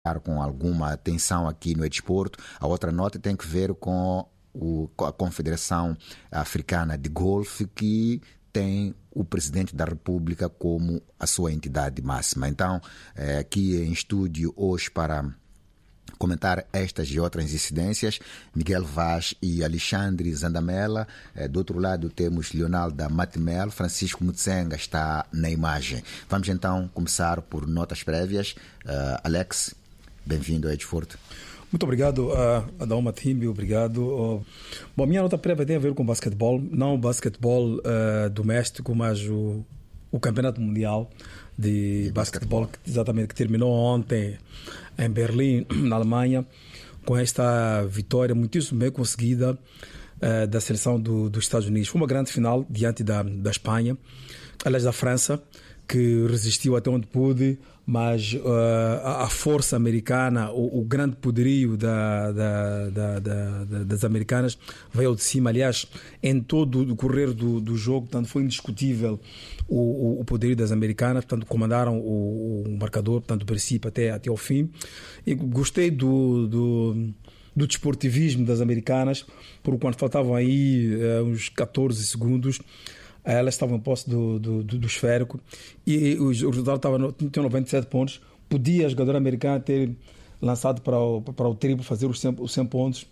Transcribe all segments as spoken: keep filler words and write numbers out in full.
com alguma atenção aqui no desporto. A outra nota tem que ver com, o, com a Confederação Africana de Golfe, que tem o Presidente da República como a sua entidade máxima. Então, é, aqui em estúdio hoje para comentar estas e outras incidências, Miguel Vaz e Alexandre Zandamela. É, do outro lado temos Leonardo Matimel, Francisco Mutsenga está na imagem. Vamos então começar por notas prévias. Uh, Alex, bem-vindo ao Edforte. Muito obrigado, uh, Adão Matimbi, obrigado. Uh, bom, a minha nota prévia tem a ver com basquetebol, não o basquetebol uh, doméstico, mas o, o Campeonato Mundial de, de basquetebol, que, exatamente, que terminou ontem em Berlim, na Alemanha, com esta vitória muitíssimo bem conseguida uh, da seleção do, dos Estados Unidos. Foi uma grande final diante da, da Espanha, aliás da França, que resistiu até onde pôde, mas uh, a, a força americana, o, o grande poderio da, da, da, da, da, das americanas veio de cima. Aliás, em todo o correr do, do jogo, portanto, foi indiscutível o, o, o poderio das americanas, portanto, comandaram o, o marcador, portanto, do princípio até, até ao fim. E gostei do, do, do desportivismo das americanas, porque quando faltavam aí uh, uns catorze segundos, elas estavam em posse do, do, do, do esférico e o, o resultado estava no, tinha noventa e sete pontos. Podia a jogadora americana ter lançado para o, para o triplo, fazer os cem, os cem pontos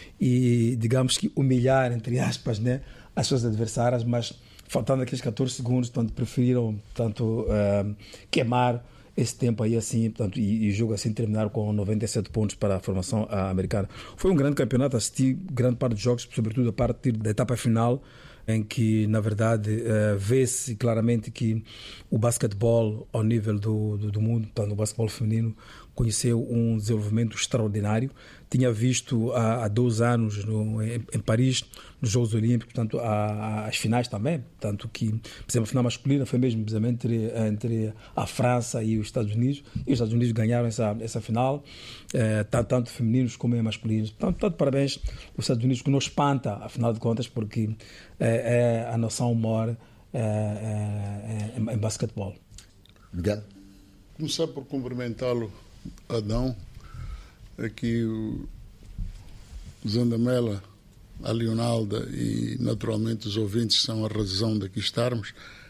e, digamos que, humilhar, entre aspas, né, as suas adversárias, mas faltando aqueles catorze segundos, portanto, preferiram portanto, uh, queimar esse tempo aí assim, portanto, e, e o jogo assim terminar com noventa e sete pontos para a formação uh, americana. Foi um grande campeonato, assisti grande parte dos jogos, sobretudo a partir da etapa final, em que, na verdade, uh, vê-se claramente que o basquetebol ao nível do, do, do mundo, portanto, o basquetebol feminino, conheceu um desenvolvimento extraordinário. Tinha visto há, há dois anos no, em, em Paris, nos Jogos Olímpicos, portanto, há, as finais também, tanto que, por exemplo, a final masculina foi mesmo entre, entre a França e os Estados Unidos, e os Estados Unidos ganharam essa, essa final, eh, tanto, tanto femininos como masculinos. Portanto, tanto parabéns aos Estados Unidos, que nos espanta, afinal de contas, porque é, é a noção maior é, é, é, em basquetebol. Miguel? Começar por cumprimentá-lo, Adão, aqui o Zandamela, a Leonalda e naturalmente os ouvintes são a razão de aqui estarmos.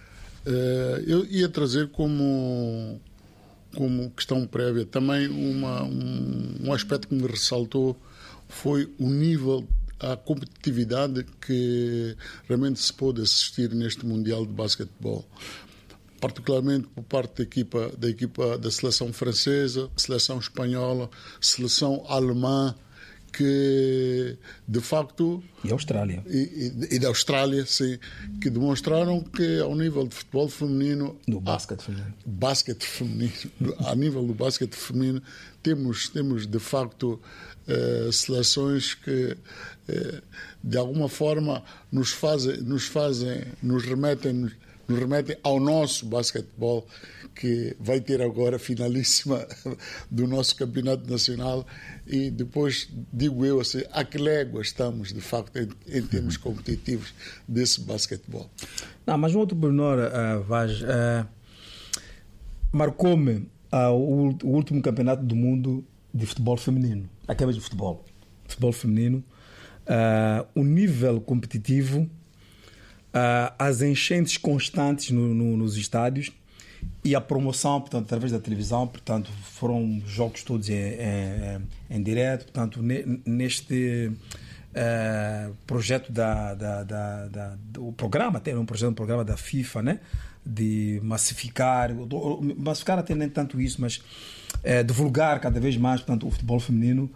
Eu ia trazer como, como questão prévia também uma, um, um aspecto que me ressaltou, foi o nível, a competitividade que realmente se pôde assistir neste Mundial de Basquetebol, particularmente por parte da equipa, da equipa da seleção francesa, seleção espanhola, seleção alemã, que de facto... E Austrália. E, e, e da Austrália, sim, que demonstraram que ao nível de futebol feminino... Do basquete feminino. Basquete feminino. A nível do basquete feminino, temos, temos de facto eh, seleções que eh, de alguma forma nos fazem, nos fazem, nos remetem... nos remetem ao nosso basquetebol, que vai ter agora a finalíssima do nosso campeonato nacional, e depois, digo eu assim, a que légua estamos, de facto, em, em termos competitivos desse basquetebol. Não, mas um outro pormenor, uh, Vaz, uh, marcou-me uh, o, o último campeonato do mundo de futebol feminino, aquele de futebol, futebol feminino, uh, o nível competitivo, Uh, as enchentes constantes no, no, nos estádios e a promoção, portanto, através da televisão, portanto, foram jogos todos em, em, em direto, portanto, ne, neste uh, projeto da, da, da, da, do programa, tem um projeto, um programa da FIFA, né, de massificar, massificar até nem tanto isso, mas uh, divulgar cada vez mais, portanto, o futebol feminino,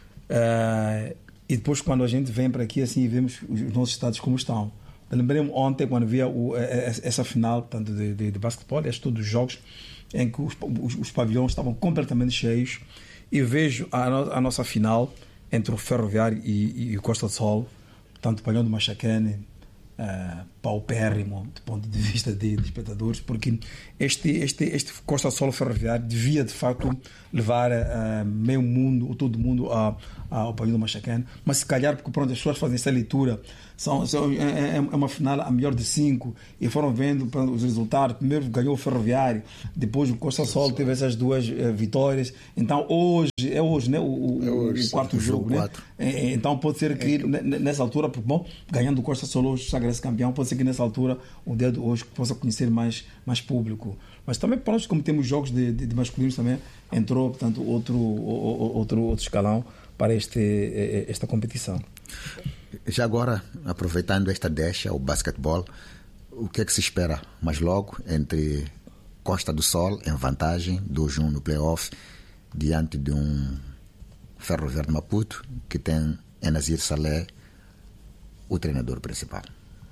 uh, e depois quando a gente vem para aqui assim e vemos os nossos estados como estão. Lembrei-me ontem, quando via o, essa final, portanto, de, de, de basquetebol, estes todos os jogos em que os, os, os pavilhões estavam completamente cheios, e vejo a, no, a nossa final entre o Ferroviário e, e o Costa do Sol, portanto, o pavilhão do Machacane, uh, paupérrimo do ponto de vista de, de espectadores, porque este, este, este Costa Sol Ferroviário devia de facto levar uh, meio mundo, ou todo mundo a, a, ao país do Machacane, mas se calhar porque pronto, as pessoas fazem essa leitura, são, são, é, é uma final a melhor de cinco e foram vendo pronto, os resultados. Primeiro ganhou o Ferroviário, depois o Costa Sol teve essas duas uh, vitórias, então hoje é hoje, né, o, o, é hoje, o quarto jogo, jogo né? É, então pode ser que, é que nessa altura, porque bom, ganhando o Costa Sol hoje sagra-se campeão, pode ser que nessa altura o dedo hoje possa conhecer mais, mais público. Mas também, pronto, como temos jogos de, de, de masculinos também, entrou, portanto, outro, outro, outro escalão para este, esta competição. Já agora, aproveitando esta deixa, o basquetebol, o que é que se espera mais logo entre Costa do Sol, em vantagem, dois a um no playoff, diante de um Ferroviário de Maputo, que tem Enazir Saleh, o treinador principal?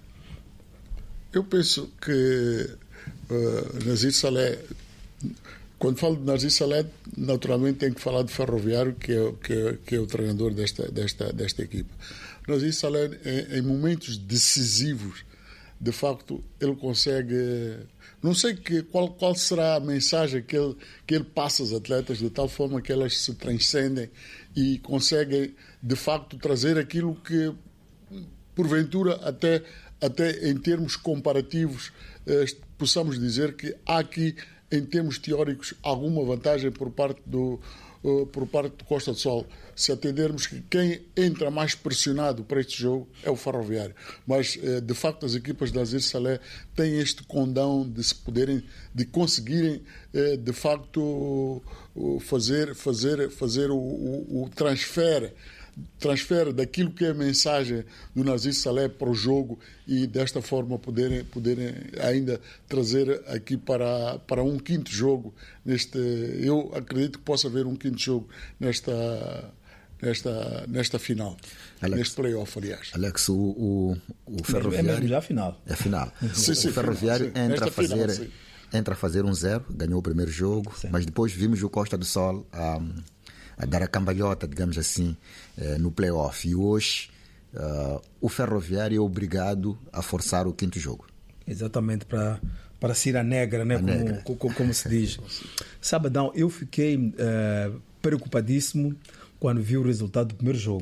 Eu penso que uh, Nazir Saleh, quando falo de Nazir Saleh, naturalmente tenho que falar de Ferroviário, que é, que é, que é o treinador desta, desta, desta equipa. Nazir Saleh, em, em momentos decisivos, de facto, ele consegue... Não sei que, qual, qual será a mensagem que ele, que ele passa aos atletas, de tal forma que elas se transcendem e conseguem, de facto, trazer aquilo que, porventura, até... até em termos comparativos, eh, possamos dizer que há aqui, em termos teóricos, alguma vantagem por parte do, uh, por parte do Costa do Sol. Se atendermos que quem entra mais pressionado para este jogo é o Ferroviário. Mas, eh, de facto, as equipas da Nazir Saleh têm este condão de se poderem, de conseguirem, eh, de facto, fazer, fazer, fazer o, o, o transfer transfere daquilo que é a mensagem do Nazir Saleh para o jogo e desta forma poderem, poderem ainda trazer aqui para, para um quinto jogo. Neste, eu acredito que possa haver um quinto jogo nesta, nesta, nesta final, Alex, neste play-off, aliás. Alex, o, o, o Ferroviário... É mesmo já a final. É final. Sim, sim, o Ferroviário final, sim. entra, a fazer, final, entra a fazer um zero, ganhou o primeiro jogo, sim. Mas depois vimos o Costa do Sol... Um, a dar a cambalhota, digamos assim, eh, no play-off. E hoje uh, o Ferroviário é obrigado a forçar o quinto jogo. Exatamente, para, para ser a negra, né? A como, negra. Como, como se diz. Sabadão, eu fiquei uh, preocupadíssimo quando vi o resultado do primeiro jogo.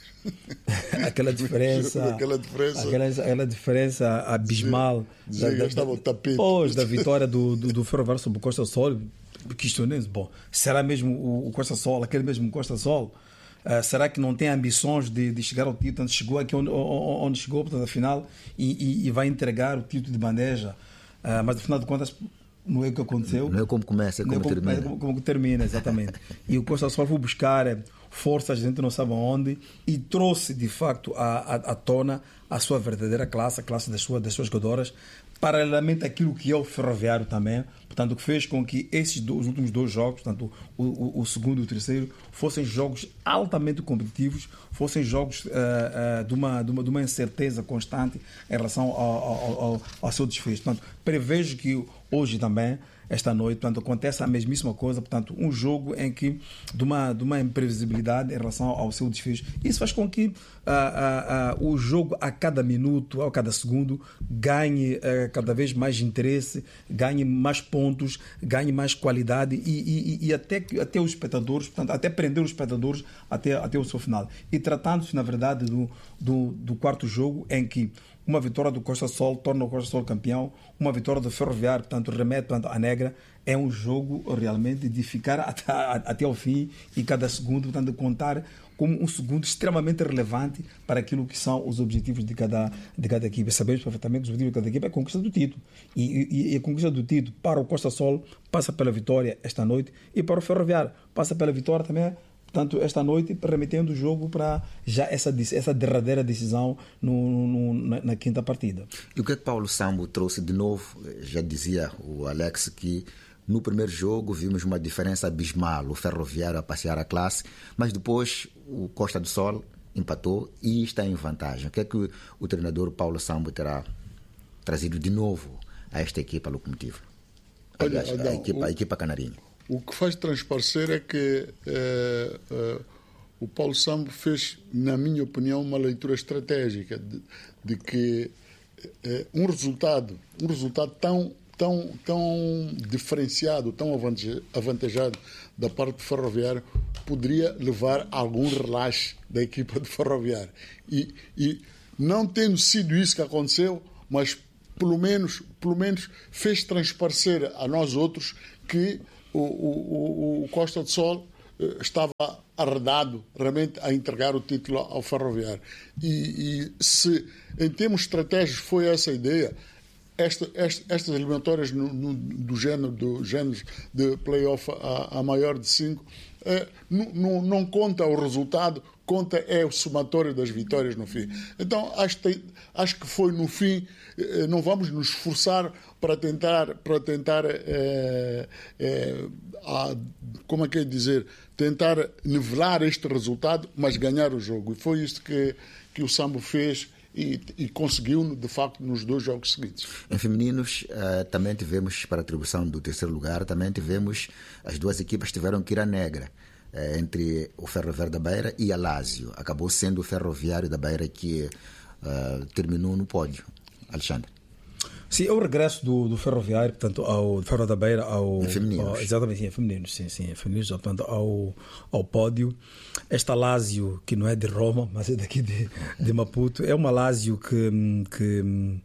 aquela diferença, aquela diferença, aquela, aquela diferença abismal. Dizia, da, dizia, da, da, tapete. Depois da vitória do, do, do Ferroviário sobre o Costa do Sol, questionei, bom, será mesmo o, o Costa Sol, aquele mesmo Costa Sol? Uh, será que não tem ambições de, de chegar ao título? Portanto, chegou aqui onde, onde chegou, portanto, afinal, e, e, e vai entregar o título de bandeja. Uh, mas, afinal de contas, não é o que aconteceu. Não é como começa, é como, como termina. É como, como termina, exatamente. E o Costa Sol foi buscar forças, a gente não sabe onde, e trouxe, de facto, à, à, à tona a sua verdadeira classe, a classe das suas, das suas jogadoras, paralelamente àquilo que é o Ferroviário também, portanto, que fez com que esses dois, últimos dois jogos, portanto, o, o, o segundo e o terceiro, fossem jogos altamente competitivos, fossem jogos uh, uh, de, uma, de, uma, de uma incerteza constante em relação ao, ao, ao, ao seu desfecho. Portanto, prevejo que hoje também, esta noite, portanto, acontece a mesmíssima coisa, portanto, um jogo em que, de uma, de uma imprevisibilidade em relação ao seu desfecho. Isso faz com que uh, uh, uh, o jogo, a cada minuto, a cada segundo, ganhe uh, cada vez mais interesse, ganhe mais pontos, ganhe mais qualidade e, e, e até, até os espectadores, portanto, até prender os espectadores até, até o seu final. E tratando-se, na verdade, do, do, do quarto jogo, em que uma vitória do Costa Sol torna o Costa Sol campeão, uma vitória do Ferroviário, portanto, remete portanto, à negra. É um jogo realmente de ficar até, até ao fim e cada segundo, portanto, de contar como um segundo extremamente relevante para aquilo que são os objetivos de cada, de cada equipe. Sabemos perfeitamente que os objetivos de cada equipe é a conquista do título. E, e, e a conquista do título para o Costa Sol passa pela vitória esta noite e para o Ferroviário passa pela vitória também, portanto, esta noite, remetendo o jogo para já essa, essa derradeira decisão no, no, na, na quinta partida. E o que é que Paulo Sambo trouxe de novo? Já dizia o Alex que no primeiro jogo vimos uma diferença abismal, o Ferroviário a passear a classe, mas depois o Costa do Sol empatou e está em vantagem. O que é que o, o treinador Paulo Sambo terá trazido de novo a esta equipa locomotiva? Aliás, olha, olha, a, equipa, o... a equipa canarinha. O que faz transparecer é que eh, eh, o Paulo Sambo fez, na minha opinião, uma leitura estratégica de, de que é, um resultado, um resultado tão, tão, tão diferenciado, tão avantajado da parte do Ferroviário poderia levar a algum relaxe da equipa do Ferroviário. E, e não tendo sido isso que aconteceu, mas pelo menos, pelo menos fez transparecer a nós outros que o, o, o Costa do Sol estava arredado realmente a entregar o título ao Ferroviário. E, e se em termos estratégicos foi essa a ideia, esta, esta, estas eliminatórias no, no, do género, do género de play-off a, a maior de cinco, eh, não, não, não conta o resultado, conta é o somatório das vitórias no fim. Então acho, acho que foi no fim, eh, não vamos nos esforçar para tentar, para tentar eh, eh, a, como é que é dizer, tentar nivelar este resultado, mas ganhar o jogo. E foi isto que, que o Sambo fez e, e conseguiu, de facto, nos dois jogos seguintes. Em femininos, uh, também tivemos, para a atribuição do terceiro lugar, também tivemos, as duas equipas tiveram que ir à negra, uh, entre o Ferroviário da Beira e a Lazio. Acabou sendo o Ferroviário da Beira que uh, terminou no pódio. Alexandre. Sim, é o regresso do, do Ferroviário, portanto, ao Ferro da Beira, ao, em femininos. Ao, exatamente, sim, em femininos, sim, sim, em femininos, portanto, ao, ao pódio. Esta Lazio, que não é de Roma, mas é daqui de, de Maputo, é uma Lazio que, que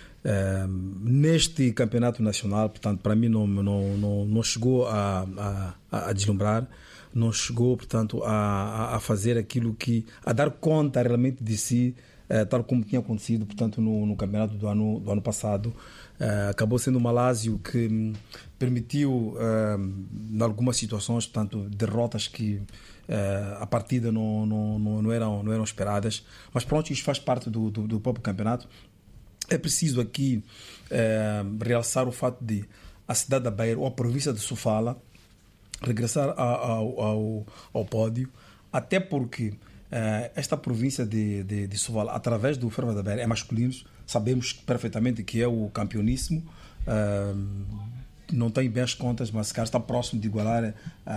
é, neste campeonato nacional, portanto, para mim não, não, não, não chegou a, a, a deslumbrar, não chegou, portanto, a, a fazer aquilo que, a dar conta realmente de si, Uh, tal como tinha acontecido, portanto, no, no campeonato do ano, do ano passado. Uh, acabou sendo uma Lazio que um, permitiu, uh, em algumas situações, portanto, derrotas que uh, a partida não, não, não, não, eram, não eram esperadas. Mas pronto, isto faz parte do, do, do próprio campeonato. É preciso aqui uh, realçar o fato de a cidade da Beira, ou a província de Sofala, regressar ao, ao, ao pódio, até porque Uh, esta província de, de, de Sofala, através do Ferro da Beira, é masculino, sabemos perfeitamente que é o campeoníssimo, uh, não tem bem as contas, mas se está próximo de igualar uh, uh,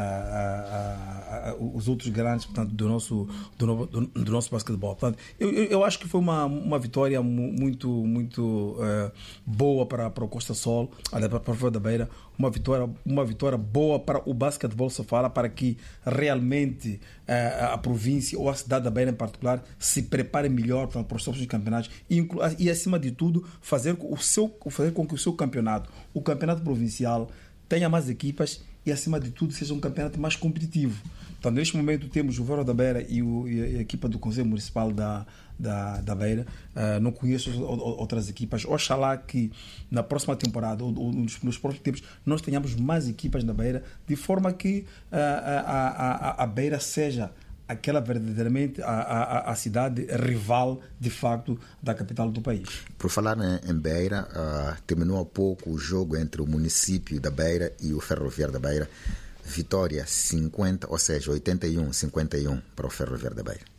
uh, uh, os outros grandes, portanto, do nosso, do, do, do nosso basquetebol. Portanto, eu, eu acho que foi uma, uma vitória muito, muito uh, boa para, para o Costa Sol, para o Ferro da Beira, uma vitória, uma vitória boa para o basquetebol Sofala, para que realmente uh, a província ou a cidade da Beira em particular se prepare melhor para os próximos campeonatos e, e acima de tudo, fazer, o seu, fazer com que o seu campeonato, o campeonato provincial, tenha mais equipas e, acima de tudo, seja um campeonato mais competitivo. Então, neste momento, temos o Ferro da Beira e, o, e a equipa do Conselho Municipal da, da, da Beira. Uh, não conheço outras equipas. Oxalá que na próxima temporada ou, ou nos, nos próximos tempos nós tenhamos mais equipas na Beira, de forma que uh, a, a, a, a Beira seja aquela verdadeiramente a, a, a cidade rival, de facto, da capital do país. Por falar em, em Beira, uh, terminou há pouco o jogo entre o município da Beira e o Ferroviário da Beira. Vitória cinquenta, ou seja, oitenta e um a cinquenta e um para o Ferroviário da Beira.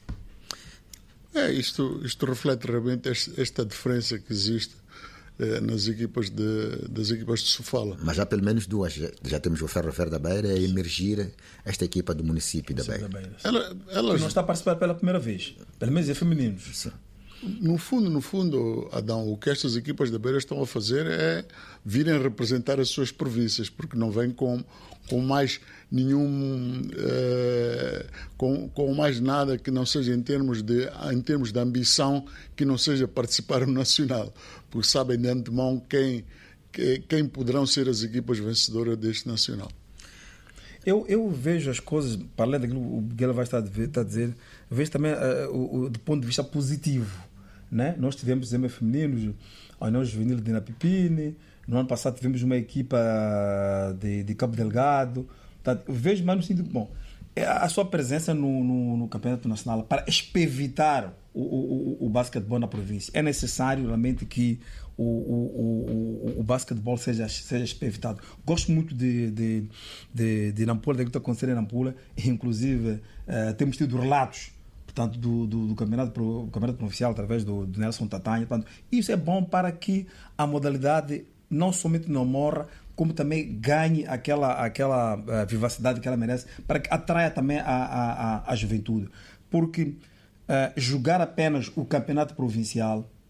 É, isto, isto reflete realmente esta diferença que existe eh, nas equipas de, das equipas de Sofala. Mas já pelo menos duas. Já, já temos o Ferroviário da Beira a emergir esta equipa do município da Beira. Da Beira Ela, ela que não está a participar pela primeira vez. Pelo menos é femininos. Sim. No fundo, no fundo, Adão, o que estas equipas da Beira estão a fazer é virem representar as suas províncias, porque não vêm com, com mais nenhum, eh, com, com mais nada que não seja em termos de, em termos de ambição, que não seja participar no Nacional, porque sabem de antemão quem, quem poderão ser as equipas vencedoras deste Nacional. Eu, eu vejo as coisas, para além daquilo que o Miguel vai estar a dizer, vejo também uh, o, o, do ponto de vista positivo. Né? Nós tivemos exames femininos, a União Juvenil de Napipine, no ano passado tivemos uma equipa de, de Cabo Delgado. Portanto, vejo mais no sentido, bom, a sua presença no, no, no Campeonato Nacional para expevitar o, o, o basquetebol na província. É necessário realmente que o, o, o, o basquetebol seja, seja expevitado. Gosto muito de, de, de, de Nampula, daquilo que está acontecendo em Nampula, inclusive uh, temos tido relatos, portanto, do, do, do campeonato, do campeonato provincial através do, do Nelson Tatanha. Portanto, isso é bom para que a modalidade não somente não morra, como também ganhe aquela, aquela uh, vivacidade que ela merece, para que atraia também a, a, a, a juventude. Porque uh, jogar apenas o campeonato provincial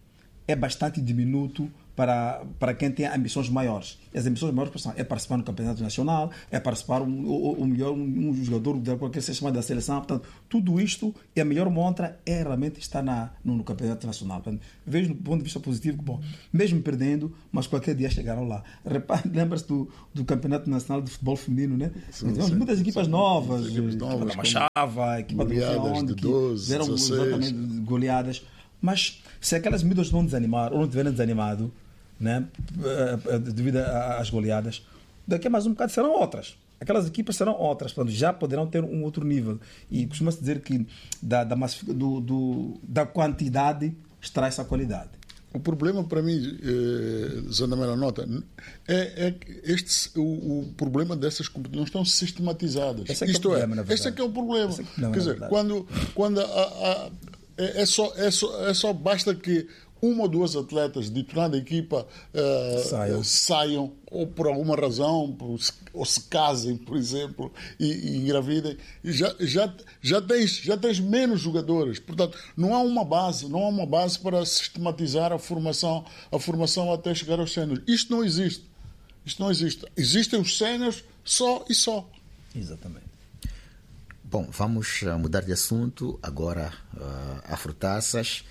é bastante diminuto para, para quem tem ambições maiores. As ambições maiores são é participar no campeonato nacional, é participar um, o, o melhor um, um jogador de qualquer seja chamado da seleção. Portanto, tudo isto e a melhor montra é realmente estar na, no, no campeonato nacional. Portanto, vejo do ponto de vista positivo que, bom, mesmo perdendo, mas qualquer dia chegaram lá. Lembra-se do, do campeonato nacional de futebol feminino, né? Sim, sim, muitas sim, equipas sim, novas, equipas novas, a equipa da Machava, a equipa do doze, eram exatamente goleadas. Mas se aquelas miúdas não desanimar ou não tiverem desanimado, né, devido às goleadas, daqui a mais um bocado serão outras. Aquelas equipas serão outras, portanto, já poderão ter um outro nível. E costuma-se dizer que da, da, do, do, da quantidade extrai-se a qualidade. O problema para mim, eh, Zandamela nota, é, é que este, o, o problema dessas competições não estão sistematizadas. Esse é que Isto é o problema, é, esse é que é o problema. É o problema Quer dizer, quando, quando a, a, é, é, só, é, só, é só basta que uma ou duas atletas de determinada equipa uh, saiam. saiam, ou por alguma razão, ou se casem, por exemplo, e, e engravidem, e já, já, já, tens, já tens menos jogadores. Portanto, não há uma base, não há uma base para sistematizar a formação, a formação até chegar aos séniores. Isto não existe. Isto não existe. Existem os séniores só e só. Exatamente. Bom, vamos mudar de assunto. Agora, uh, a Frutaças.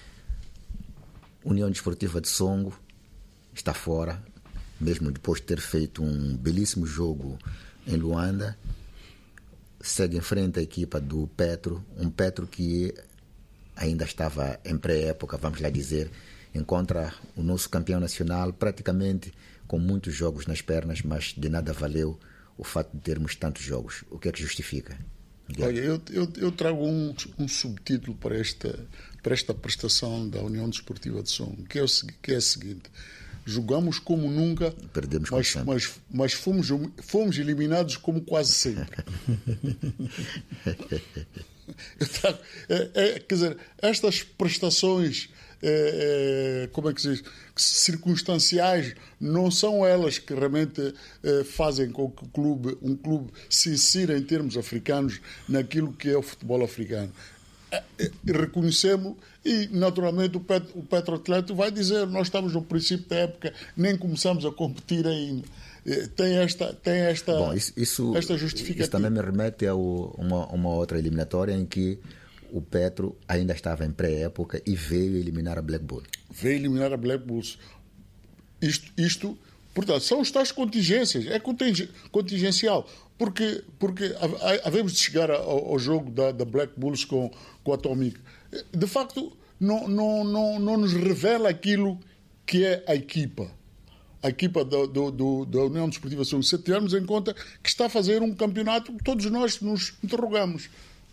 União Desportiva de Songo está fora, mesmo depois de ter feito um belíssimo jogo em Luanda. Segue em frente a equipa do Petro, um Petro que ainda estava em pré-época, vamos lá dizer, encontra o nosso campeão nacional praticamente com muitos jogos nas pernas, mas de nada valeu o fato de termos tantos jogos. O que é que justifica? Olha, eu, eu, eu trago um, um subtítulo para esta, para esta prestação da União Desportiva de Songo, que é o, que é o seguinte: jogamos como nunca, perdemos mas, mas, mas fomos, fomos eliminados como quase sempre. eu trago, é, é, quer dizer, estas prestações É, é, como é que se diz, circunstanciais, não são elas que realmente é, fazem com que o clube, um clube se insira em termos africanos naquilo que é o futebol africano. É, é, reconhecemos e naturalmente o, Pet, o Petroatleta vai dizer: nós estamos no princípio da época, nem começamos a competir ainda. Tem esta, tem esta, Bom, isso, isso, esta justificativa. Isso também me remete a uma, uma outra eliminatória em que o Petro ainda estava em pré-época e veio eliminar a Black Bull. Veio eliminar a Black Bulls. Isto, isto portanto, são as tais contingências. É contingencial. Porque, porque havemos de chegar ao, ao jogo da, da Black Bulls com, com a Atomic. De facto, não, não, não, não nos revela aquilo que é a equipa. A equipa do, do, do, da União Desportiva Songo. Se tivermos em conta que está a fazer um campeonato, todos nós nos interrogamos.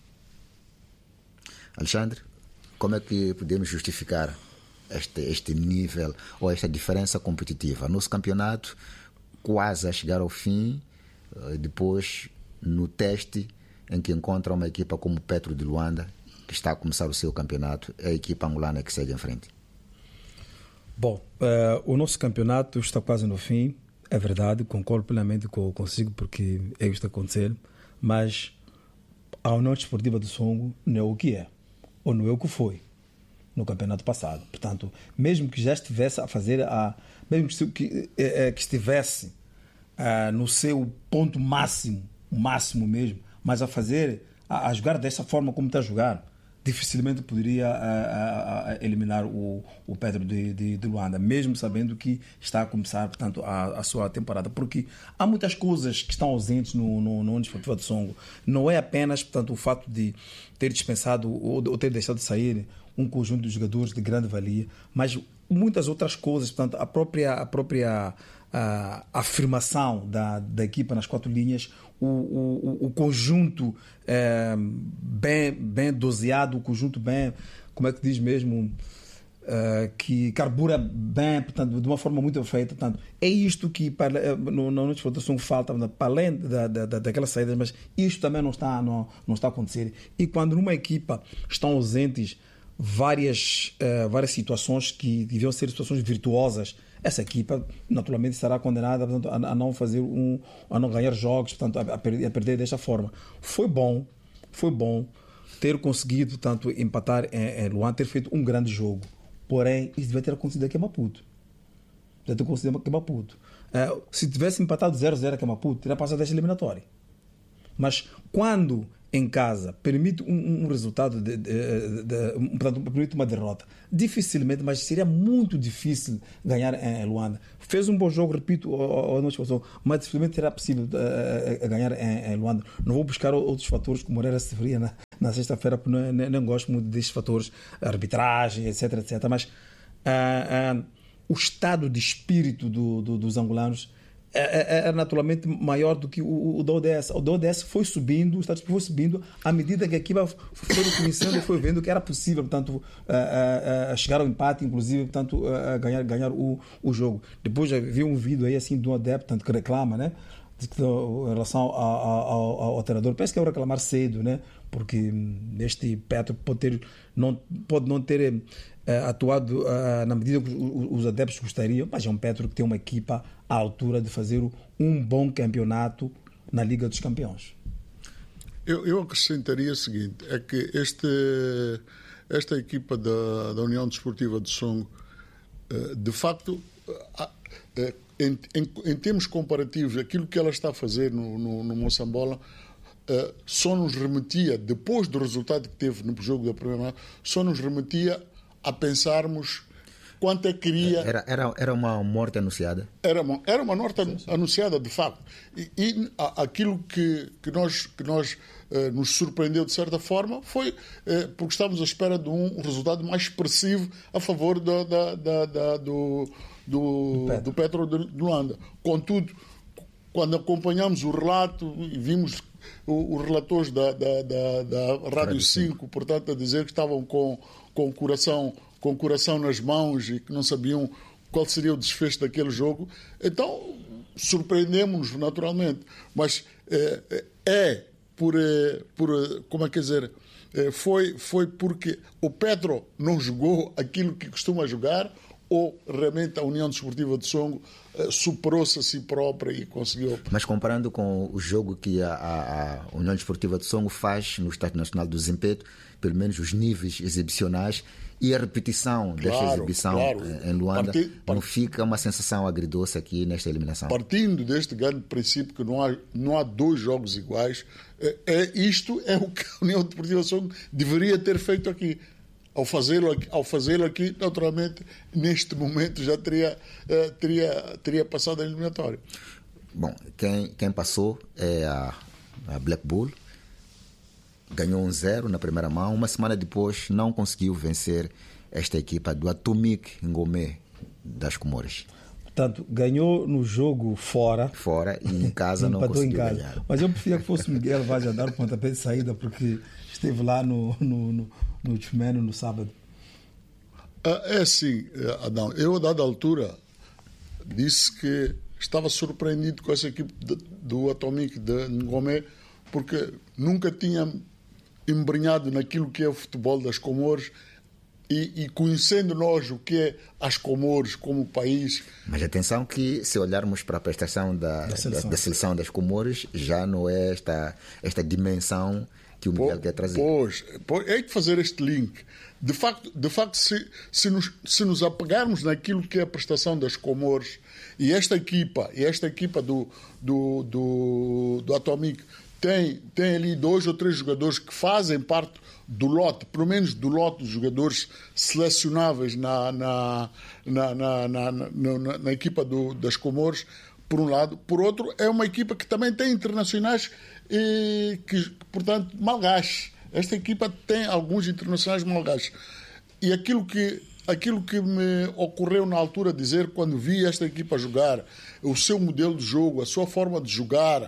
Alexandre, como é que podemos justificar este, este nível ou esta diferença competitiva? Nosso campeonato quase a chegar ao fim, depois no teste em que encontra uma equipa como o Petro de Luanda, que está a começar o seu campeonato, é a equipa angolana que segue em frente. Bom, uh, o nosso campeonato está quase no fim, é verdade, concordo plenamente com consigo, porque é isto a acontecer, mas a União Desportiva do Songo não é o que é, ou não é o que foi no campeonato passado. Portanto, mesmo que já estivesse a fazer, a, mesmo que, que, é, que estivesse uh, no seu ponto máximo, o máximo mesmo, mas a fazer, a, a jogar dessa forma como está a jogar, dificilmente poderia a, a, a eliminar o, o Petro de, de, de Luanda, mesmo sabendo que está a começar, portanto, a, a sua temporada. Porque há muitas coisas que estão ausentes no, no, no Desportivo de Songo. Não é apenas, portanto, o fato de ter dispensado ou, ou ter deixado de sair um conjunto de jogadores de grande valia, mas muitas outras coisas, portanto, a própria, a própria a, a afirmação da, da equipa nas quatro linhas, o, o, o conjunto é, bem, bem doseado, o conjunto bem, como é que diz mesmo, é, que carbura bem, portanto, de uma forma muito feita. Portanto, é isto que para, no, na explotação falta, para além da, da, daquelas saídas, mas isto também não está, não, não está a acontecer. E quando numa equipa estão ausentes várias, uh, várias situações que deviam ser situações virtuosas, essa equipa naturalmente estará condenada, portanto, a, a não fazer um, a não ganhar jogos, portanto, a, a, perder, a perder desta forma. Foi bom, foi bom ter conseguido, portanto, empatar em, em Luanda, ter feito um grande jogo, Porém, isso devia ter acontecido aqui em Maputo. Devia ter acontecido aqui em Maputo. Uh, se tivesse empatado zero a zero aqui em Maputo, teria passado desta eliminatória. Mas quando em casa permite um, um resultado, de, de, de, de, portanto, permite uma derrota, dificilmente, mas seria muito difícil ganhar em Luanda. Fez um bom jogo, repito, a noite passou, mas dificilmente será possível uh, ganhar em, em Luanda. Não vou buscar outros fatores, como Moreira se referia na, na sexta-feira, porque não, não, não gosto muito destes fatores, arbitragem, etc, etcétera. Mas uh, uh, o estado de espírito do, do, dos angolanos é, é, é naturalmente maior do que o, o da O D S. O da O D S foi subindo, o estado de espírito foi subindo à medida que a equipa foi reconhecendo e foi vendo que era possível, portanto, uh, uh, uh, chegar ao empate, inclusive, portanto, uh, ganhar, ganhar o, o jogo. Depois já vi um vídeo aí assim de um adepto, portanto, que reclama, né? Em relação ao, ao, ao, ao treinador, penso que é o reclamar cedo, né? Porque este Petro pode, ter, não, pode não ter uh, atuado uh, na medida que os, os adeptos gostariam, mas é um Petro que tem uma equipa à altura de fazer um bom campeonato na Liga dos Campeões. Eu, eu acrescentaria o seguinte, é que este, esta equipa da, da União Desportiva de Songo, uh, de facto, uh, uh, Em, em, em termos comparativos, aquilo que ela está a fazer no, no, no Moçambola uh, só nos remetia, depois do resultado que teve no jogo da primeira, só nos remetia a pensarmos quanto é que queria. Era, era, era uma morte anunciada? Era uma, era uma morte sim, sim. anunciada, de facto. E, e a, aquilo que, que nós, que nós uh, nos surpreendeu, de certa forma, foi uh, porque estávamos à espera de um resultado mais expressivo a favor da, da, da, da, do. do, do Petro de Luanda. Contudo, quando acompanhamos o relato e vimos os relatores da, da, da, da Rádio cinco, portanto, a dizer que estavam com, com, o coração, com o coração nas mãos e que não sabiam qual seria o desfecho daquele jogo, então surpreendemos-nos naturalmente. Mas é, é por, por, como é que dizer, foi, foi porque o Petro não jogou aquilo que costuma jogar, ou realmente a União Desportiva de Songo uh, superou-se a si própria e conseguiu... Mas comparando com o jogo que a, a, a União Desportiva de Songo faz no Estádio Nacional do Zimpeto, pelo menos os níveis exibicionais e a repetição claro, desta exibição claro. em Luanda, Parti, não fica uma sensação agridoce aqui nesta eliminação? Partindo deste grande princípio que não há, não há dois jogos iguais, é, é, isto é o que a União Desportiva de Songo deveria ter feito aqui. Ao fazê-lo aqui, ao fazê-lo aqui, naturalmente, neste momento já teria, uh, teria, teria passado a eliminatória. Bom, quem, quem passou é a, a Black Bull. Ganhou um zero na primeira mão. Uma semana depois não conseguiu vencer esta equipa do Atomic Ngomé das Comoras. Portanto, ganhou no jogo fora. Fora e em casa não conseguiu casa. ganhar. Mas eu preferia que fosse Miguel Vaz a dar o pontapé de saída, porque esteve lá no, no, no, no Tchumeno no sábado. É assim, Adão, eu a dada altura disse que estava surpreendido com essa equipe de, do Atomic de Ngomé, porque nunca tinha embrenhado naquilo que é o futebol das Comores. E, e conhecendo nós o que é as Comores como país... Mas atenção que se olharmos para a prestação da, da, seleção. da, da seleção das Comores, já não é esta, esta dimensão que o Miguel quer trazer. Pois, pois, é que fazer este link. De facto, de facto se, se, nos, se nos apegarmos naquilo que é a prestação das Comores, e esta equipa, e esta equipa do, do, do, do Atomic tem, tem ali dois ou três jogadores que fazem parte do lote, pelo menos do lote dos jogadores selecionáveis na, na, na, na, na, na, na equipa do, das Comores, por um lado. Por outro, é uma equipa que também tem internacionais e que, portanto, malgaches. Esta equipa tem alguns internacionais malgaches. E aquilo que, aquilo que me ocorreu na altura dizer, quando vi esta equipa jogar, o seu modelo de jogo, a sua forma de jogar,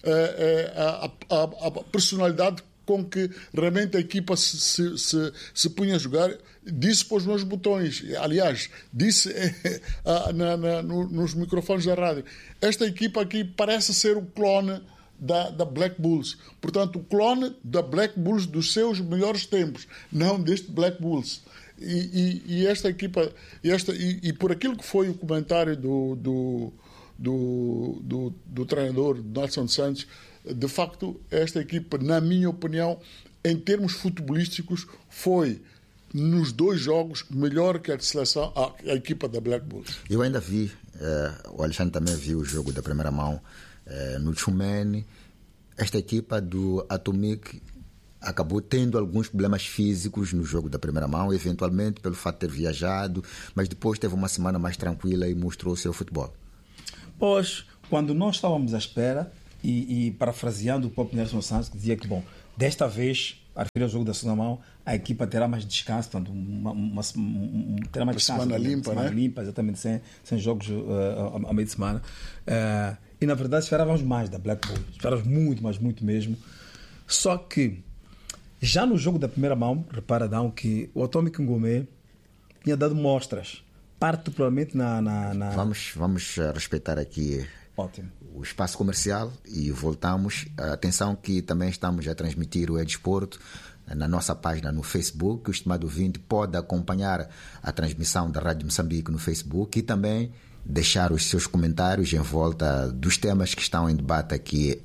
a, a, a, a personalidade com que realmente a equipa se, se, se, se punha a jogar, disse para os meus botões, aliás, disse eh, na, na, no, nos microfones da rádio, esta equipa aqui parece ser o clone da, da Black Bulls. Portanto, o clone da Black Bulls dos seus melhores tempos, não deste Black Bulls. E, e, e esta equipa, e, esta, e, e por aquilo que foi o comentário do, do, do, do, do treinador Nelson Santos, de facto, esta equipa, na minha opinião, em termos futebolísticos, foi nos dois jogos melhor que a seleção, a, a equipa da Black Bulls. Eu ainda vi, eh, o Alexandre também viu o jogo da primeira mão eh, no Tchumene. Esta equipa do Atomic acabou tendo alguns problemas físicos no jogo da primeira mão, eventualmente pelo fato de ter viajado, mas depois teve uma semana mais tranquila e mostrou o seu futebol. Pois, quando nós estávamos à espera, e, e parafraseando o próprio Nelson Santos, que dizia que, bom, desta vez, a referir ao jogo da segunda mão, a equipa terá mais descanso, portanto, uma, uma, uma, terá mais uma descanso. Semana limpa, semana né? limpa, exatamente, sem, sem jogos uh, ao meio de semana. Uh, e, na verdade, esperávamos mais da Black Bulls. Esperávamos muito, mas muito mesmo. Só que, já no jogo da primeira mão, repara, Dão, que o Atomic Ngomé tinha dado mostras, particularmente na... na, na... Vamos, vamos respeitar aqui Ótimo. o espaço comercial e voltamos. Atenção que também estamos a transmitir o Edesporto na nossa página no Facebook. O estimado ouvinte pode acompanhar a transmissão da Rádio Moçambique no Facebook e também deixar os seus comentários em volta dos temas que estão em debate aqui.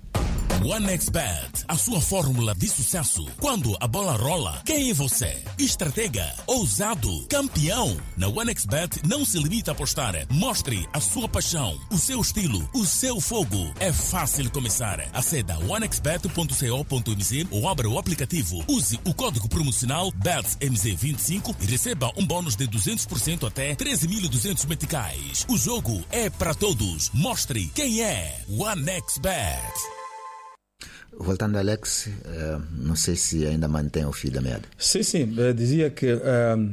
OneXBet, a sua fórmula de sucesso. Quando a bola rola, quem é você? Estratega, ousado, campeão. Na OneXBet não se limita a apostar. Mostre a sua paixão, o seu estilo, o seu fogo. É fácil começar. Aceda a one x bet ponto co ponto m z ou abra o aplicativo. Use o código promocional B E T S M Z vinte e cinco e receba um bônus de duzentos por cento até treze mil e duzentos meticais. O jogo é para todos. Mostre quem é OneXBet. Voltando, Alex, não sei se ainda mantém o fio da meada. Sim, sim. Eu dizia que uh,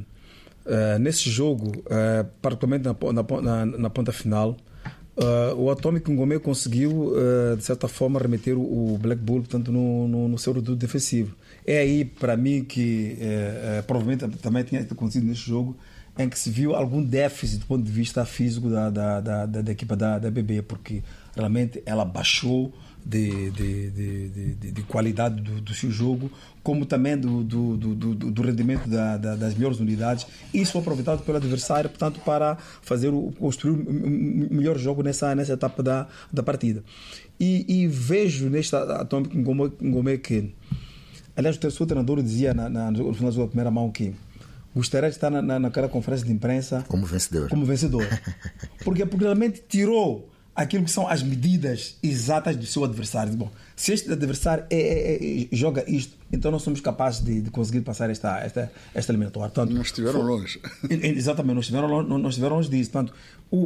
uh, nesse jogo, uh, particularmente na, na, na ponta final, uh, o Atomic Ngomé conseguiu, uh, de certa forma, remeter o, o Black Bull, portanto, no, no, no seu reduto defensivo. É aí, para mim, que uh, uh, provavelmente também tinha acontecido nesse jogo, em que se viu algum déficit do ponto de vista físico da, da, da, da, da equipa da, da B B, porque realmente ela baixou De, de, de, de, de qualidade do, do seu jogo, como também do, do, do, do rendimento da, da, das melhores unidades. Isso foi aproveitado pelo adversário, portanto, para fazer o, construir um melhor jogo nessa, nessa etapa da, da partida. E, e vejo nesta Atomic Ngomé que, aliás, o terceiro treinador dizia na, na, no final da primeira mão que gostaria de estar na, na, naquela conferência de imprensa como vencedor. Como vencedor. Porque, porque realmente tirou aquilo que são as medidas exatas do seu adversário. Bom, se este adversário é, é, é, joga isto, então nós somos capazes de, de conseguir passar esta, esta, esta eliminatória. Portanto, não estiveram foi, longe. Exatamente, não estiveram longe, não, não estiveram longe disso. Portanto, o,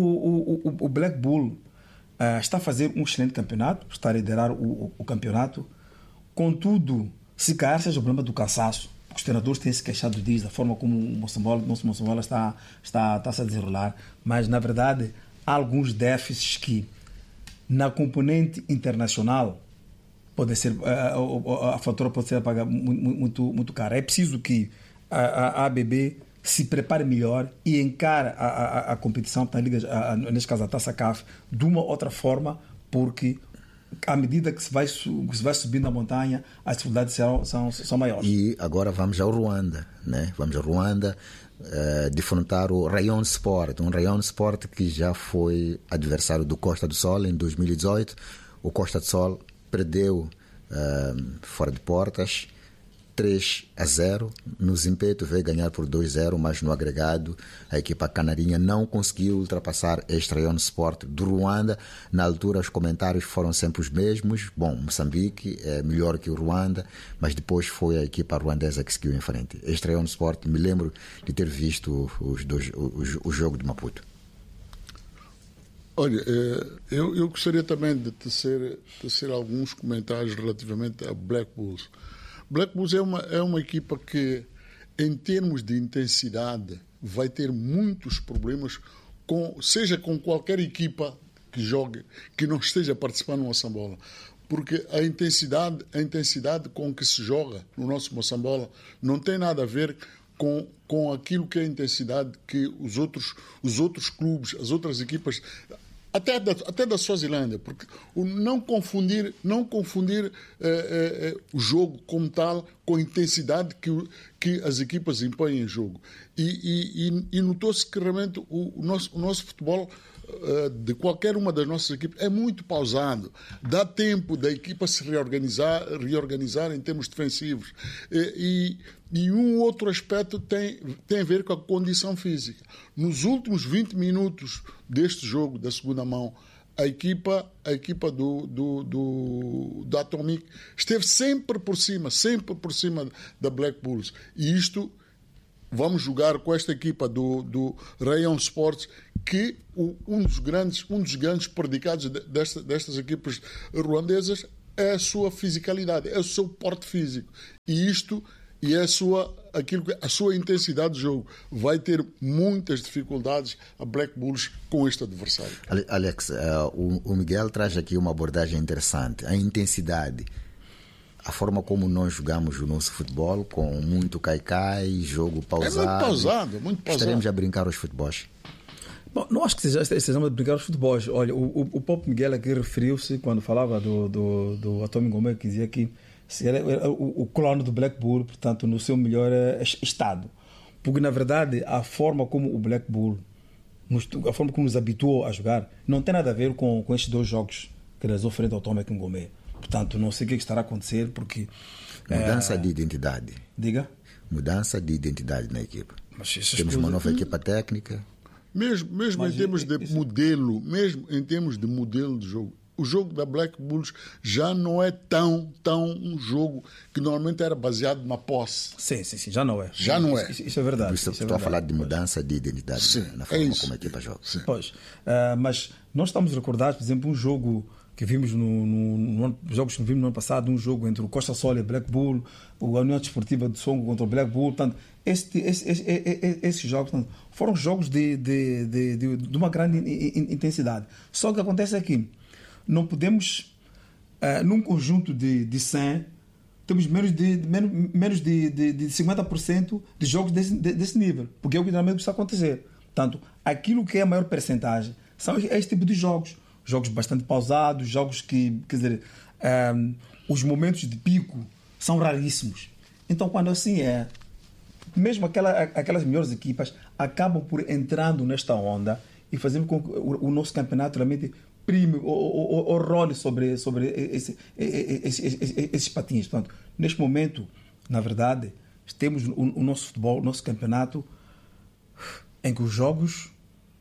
o, o, o Black Bull uh, está a fazer um excelente campeonato, está a liderar o, o, o campeonato. Contudo, se calhar seja o problema do cansaço, os treinadores têm se queixado disso, da forma como o Moçambola, nosso Moçambola está, está, está -se a desenrolar, mas na verdade há alguns déficits que, na componente internacional, pode ser, a, a, a fatura pode ser paga muito, muito, muito cara. É preciso que a, a A B B se prepare melhor e encare a, a, a competição, a Liga, a, a, neste caso a Taça C A F, de uma outra forma, porque à medida que se vai, que se vai subindo a montanha, as dificuldades são, são, são maiores. E agora vamos ao Ruanda, né? Vamos ao Ruanda. Uh, defrontar o Rayon Sport, um Rayon Sport que já foi adversário do Costa do Sol em dois mil e dezoito. O Costa do Sol perdeu uh, fora de portas três a zero. No Zimpeto veio ganhar por dois a zero, mas no agregado a equipa canarinha não conseguiu ultrapassar este Rayon Sport do Ruanda. Na altura os comentários foram sempre os mesmos. Bom, Moçambique é melhor que o Ruanda, mas depois foi a equipa ruandesa que seguiu em frente. Este Rayon Sport, me lembro de ter visto os dois, o, o jogo de Maputo. Olha, eu, eu gostaria também de tecer, tecer alguns comentários relativamente a Black Bulls. Black Bulls é uma, é uma equipa que, em termos de intensidade, vai ter muitos problemas, com, seja com qualquer equipa que jogue, que não esteja participando no Moçambola. Porque a intensidade, a intensidade com que se joga no nosso Moçambola não tem nada a ver com, com aquilo que é a intensidade que os outros, os outros clubes, as outras equipas... Até da, até da Suazilândia, porque o não confundir, não confundir eh, eh, o jogo como tal com a intensidade que, que as equipas impõem em jogo. E, e, e notou-se que realmente o, o, nosso, o nosso futebol uh, de qualquer uma das nossas equipes é muito pausado. Dá tempo da equipa se reorganizar, reorganizar em termos defensivos. E, e, e um outro aspecto tem, tem a ver com a condição física. Nos últimos vinte minutos deste jogo, da segunda mão, a equipa, a equipa do, do, do, do Atomic esteve sempre por cima, sempre por cima da Black Bulls. E isto, vamos jogar com esta equipa do, do Rayon Sports, que o, um, dos grandes, um dos grandes predicados desta, destas equipas ruandesas é a sua fisicalidade, é o seu porte físico. E isto... E a sua, aquilo que, a sua intensidade de jogo vai ter muitas dificuldades a Black Bulls com este adversário. Alex, uh, o, o Miguel traz aqui uma abordagem interessante. A intensidade, a forma como nós jogamos o nosso futebol, com muito cai-cai, jogo pausado. É muito pausado, muito pausado. Estaremos a brincar os futebols. Bom, não acho que seja, estejamos a brincar os futebols. Olha, o, o, o Pop Miguel aqui referiu-se, quando falava do, do, do Atomic Gomé, que dizia que era o, o clone do Black Bull, portanto, no seu melhor estado. Porque, na verdade, a forma como o Black Bull, nos, a forma como nos habituou a jogar, não tem nada a ver com, com estes dois jogos que realizou frente ao Atomic Gomé. Portanto, não sei o que estará a acontecer, porque... Mudança é... de identidade. Diga? Mudança de identidade na equipa. Mas Temos coisas... uma nova equipa técnica. Mesmo, mesmo em termos de isso... modelo, mesmo em termos de modelo de jogo, o jogo da Black Bulls já não é tão, tão um jogo que normalmente era baseado na posse. Sim, sim, sim, já não é. Já não é. Isso, isso é verdade. Isso, isso é estou verdade. a falar de mudança de identidade, sim, na forma é isso. como a equipa joga. Sim. Pois, uh, mas nós estamos recordados, por exemplo, um jogo que vimos no, no, no ano, jogos que vimos no ano passado, um jogo entre o Costa Sol e o Black Bull, a União Desportiva de Songo contra o Black Bull. Portanto, este, este, este, este, esses jogos portanto, foram jogos de, de, de, de, de uma grande intensidade. Só que o que acontece é que não podemos, uh, num conjunto de, de cem, temos menos de, de, menos, menos de, de, de cinquenta por cento de jogos desse, de, desse nível, porque é o que realmente está a acontecer. Portanto, aquilo que é a maior percentagem são este tipo de jogos. Jogos bastante pausados, jogos que, quer dizer, um, os momentos de pico são raríssimos. Então, quando assim é, mesmo aquela, aquelas melhores equipas acabam por entrando nesta onda e fazendo com que o, o nosso campeonato realmente prime ou, ou, ou role sobre, sobre esse, esse, esse, esses patins. Portanto, neste momento, na verdade, temos o, o nosso futebol, o nosso campeonato, em que os jogos,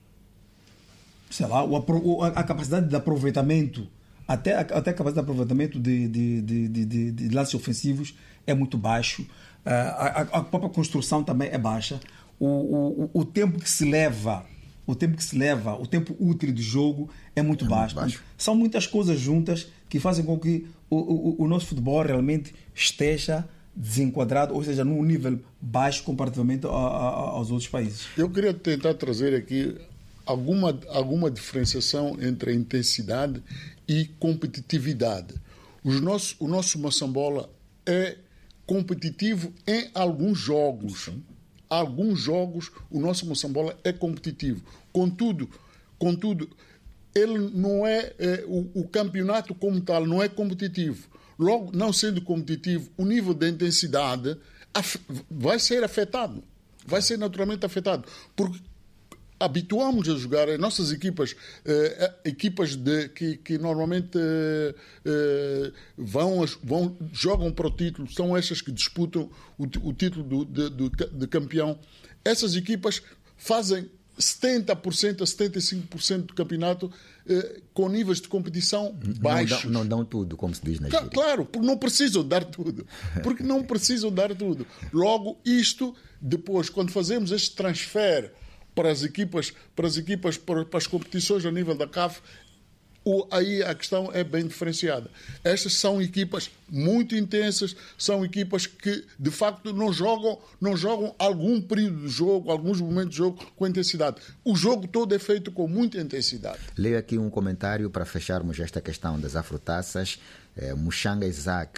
sei lá, a capacidade de aproveitamento, até a, até a capacidade de aproveitamento de, de, de, de, de, de lances ofensivos é muito baixo, a, a própria construção também é baixa, o, o, o tempo que se leva, o tempo que se leva, o tempo útil de jogo é muito, é baixo. muito baixo. São muitas coisas juntas que fazem com que o, o, o nosso futebol realmente esteja desenquadrado, ou seja, num nível baixo comparativamente a, a, aos outros países. Eu queria tentar trazer aqui alguma, alguma diferenciação entre a intensidade e competitividade. Os nossos, o nosso Moçambola é competitivo em alguns jogos. Sim. Alguns jogos o nosso Moçambola é competitivo. Contudo, contudo ele não é, é o, o campeonato como tal não é competitivo. Logo, não sendo competitivo, o nível de intensidade af, vai ser afetado. Vai ser naturalmente afetado. Porque habituamos a jogar, as nossas equipas, eh, equipas de, que, que normalmente eh, eh, vão, vão, jogam para o título, são estas que disputam o, o título do, de, de, de campeão. Essas equipas fazem setenta por cento a setenta e cinco por cento do campeonato eh, com níveis de competição baixos. Não dão, não dão tudo, como se diz na gíria. Claro, porque não precisam dar tudo. Porque não precisam dar tudo. Logo, isto, depois, quando fazemos este transfer para as equipas, para as equipas, para, para as competições a nível da C A F, o, aí a questão é bem diferenciada. Estas são equipas muito intensas, são equipas que, de facto, não jogam, não jogam algum período de jogo, alguns momentos de jogo com intensidade. O jogo todo é feito com muita intensidade. Leio aqui um comentário para fecharmos esta questão das afrotaças. É, Muxanga Isaac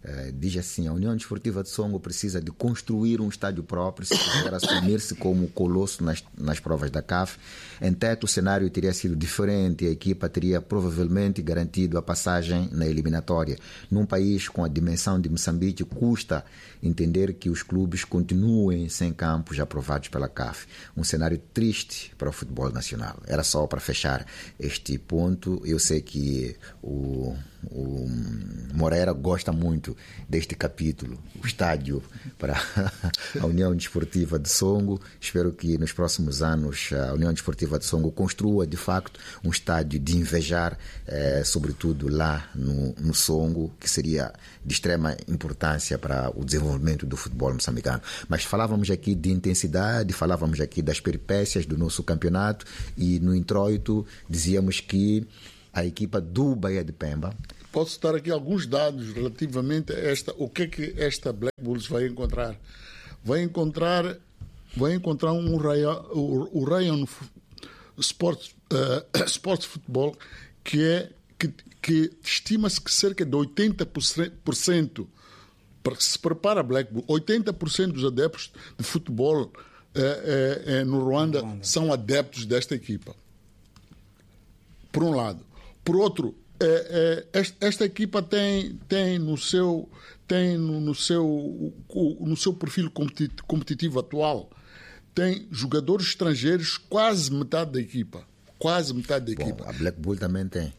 Uh, diz assim: a União Desportiva de Songo precisa de construir um estádio próprio se quiser assumir-se como colosso nas, nas provas da C A F. Em teto, o cenário teria sido diferente e a equipa teria provavelmente garantido a passagem na eliminatória. Num país com a dimensão de Moçambique, custa entender que os clubes continuem sem campos aprovados pela C A F. Um cenário triste para o futebol nacional. Era só para fechar este ponto. Eu sei que o, o Moreira gosta muito deste capítulo, o estádio para a União Desportiva de Songo. Espero que nos próximos anos a União Desportiva de Songo construa de facto um estádio de invejar, eh, sobretudo lá no, no Songo, que seria de extrema importância para o desenvolvimento do futebol moçambicano. Mas falávamos aqui de intensidade, falávamos aqui das peripécias do nosso campeonato e no introito dizíamos que a equipa do Bahia de Pemba... Posso dar aqui alguns dados relativamente a esta, o que é que esta Black Bulls vai encontrar. Vai encontrar, vai encontrar um Rayon, o, o Rayon Sports, uh, Sports Futebol, que, é, que, que estima-se que cerca de oitenta por cento, para que se prepara a Black Bull, oitenta por cento dos adeptos de futebol uh, uh, uh, no Ruanda, Ruanda são adeptos desta equipa. Por um lado. Por outro, esta equipa tem, tem, no, seu, tem no, no, seu, no seu perfil competitivo atual, tem jogadores estrangeiros, quase metade da equipa. Quase metade da equipa. Bom, a Black Bull também tem.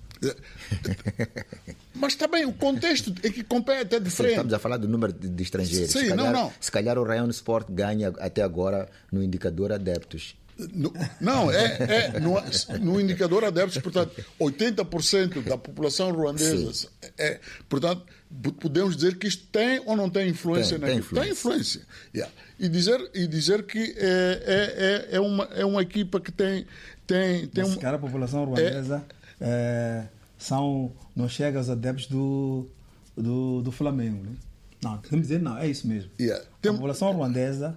Mas também o contexto é que compete é diferente. Sim, estamos a falar do número de, de estrangeiros. Sim, se calhar, não, não. Se calhar o Rayon Sport ganha até agora no indicador adeptos. No, não, é, é no, no indicador adeptos, portanto, oitenta por cento da população ruandesa. É, portanto, podemos dizer que isto tem ou não tem influência? Tem, tem influência. Tem influência. Yeah. E, dizer, e dizer que é, é, é, uma, é uma equipa que tem. tem, tem Mas, um, cara, a população ruandesa é, é, são, não chega aos adeptos do, do, do Flamengo. Né? Não, podemos dizer, não, é isso mesmo. Yeah. A tem, população ruandesa.